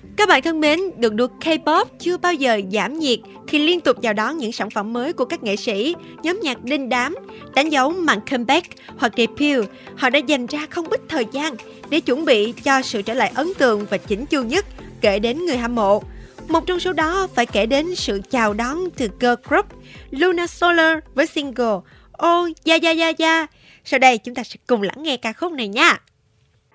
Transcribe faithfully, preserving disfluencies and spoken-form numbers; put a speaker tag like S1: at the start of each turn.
S1: Các bạn thân mến, đường đua K-pop chưa bao giờ giảm nhiệt khi liên tục chào đón những sản phẩm mới của các nghệ sĩ, nhóm nhạc đình đám, đánh dấu màn comeback hoặc debut. Họ đã dành ra không ít thời gian để chuẩn bị cho sự trở lại ấn tượng và chỉnh chu nhất kể đến người hâm mộ. Một trong số đó phải kể đến sự chào đón từ girl group Luna Solar với single Oh Yeah Yeah Yeah Yeah. Sau đây chúng ta sẽ cùng lắng nghe ca khúc này nha.